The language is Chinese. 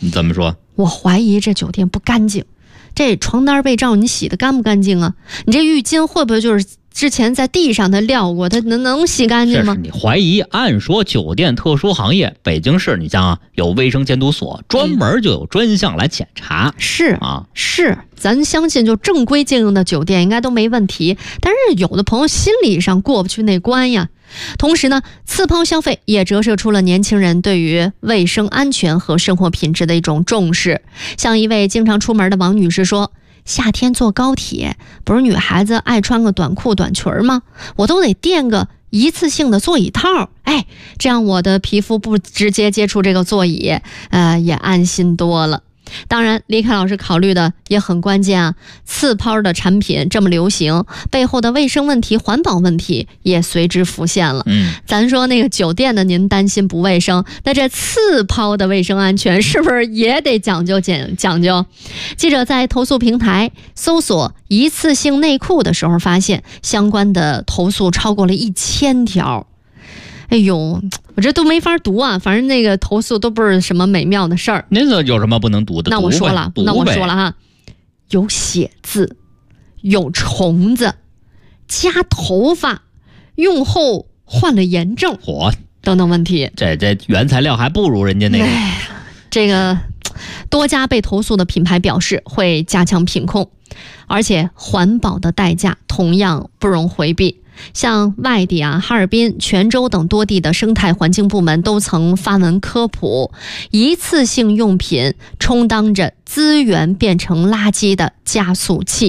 你怎么说？ 我怀疑这酒店不干净，这床单被罩你洗得干不干净啊？你这浴巾会不会就是之前在地上它撂过，它能洗干净吗？ 这是你怀疑。按说酒店特殊行业，北京市你像有卫生监督所，专门就有专项来检查。 是啊， 是，咱相信就正规经营的酒店应该都没问题，但是有的朋友心理上过不去那关呀。同时呢，次抛消费也折射出了年轻人对于卫生安全和生活品质的一种重视。像一位经常出门的王女士说，夏天坐高铁，不是女孩子爱穿个短裤短裙吗？我都得垫个一次性的座椅套，这样我的皮肤不直接接触这个座椅，也安心多了。当然，李凯老师考虑的也很关键啊，次抛的产品这么流行，背后的卫生问题、环保问题也随之浮现了。咱说那个酒店的您担心不卫生，那这次抛的卫生安全是不是也得讲究？记者在投诉平台搜索一次性内裤的时候，发现相关的投诉超过了1000条。哎呦，我这都没法读啊！反正那个投诉都不是什么美妙的事儿。 您有什么不能读的？ 那我说了哈，有血渍，有虫子，夹头发，用后患了炎症，等等问题。 这原材料还不如人家那个。 这个多家被投诉的品牌表示会加强品控，而且环保的代价同样不容回避。像外地哈尔滨、泉州等多地的生态环境部门都曾发文科普，一次性用品充当着资源变成垃圾的加速器。